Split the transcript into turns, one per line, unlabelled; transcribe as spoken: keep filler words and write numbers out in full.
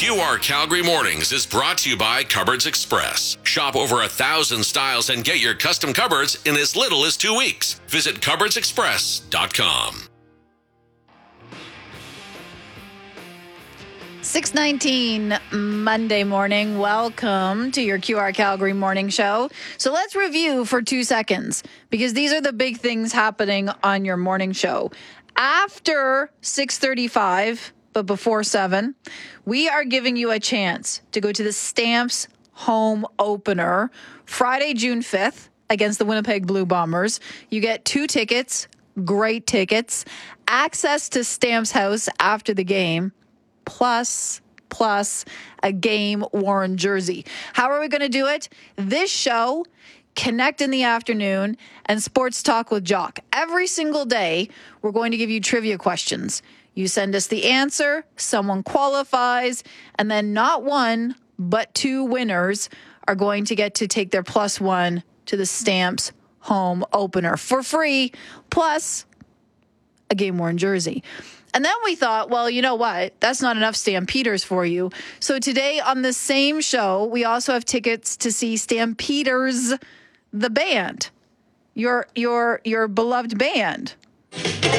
Q R Calgary Mornings is brought to you by Cupboards Express. Shop over a thousand styles and get your custom cupboards in as little as two weeks. Visit cupboards express dot com.
six nineteen Monday morning. Welcome to your Q R Calgary Morning Show. So let's review for two seconds because these are the big things happening on your morning show. After six thirty-five, but before seven, we are giving you a chance to go to the Stamps home opener Friday, June fifth against the Winnipeg Blue Bombers. You get two tickets, great tickets, access to Stamps House after the game, plus, plus a game-worn jersey. How are we going to do it? This show, Connect in the Afternoon, and Sports Talk with Jock. Every single day, we're going to give you trivia questions. You send us the answer, someone qualifies, and then not one, but two winners are going to get to take their plus one to the Stamps home opener for free, plus a game-worn jersey. And then we thought, well, you know what? That's not enough Stampeders for you. So today on the same show, we also have tickets to see Stampeders, the band, your your your beloved band.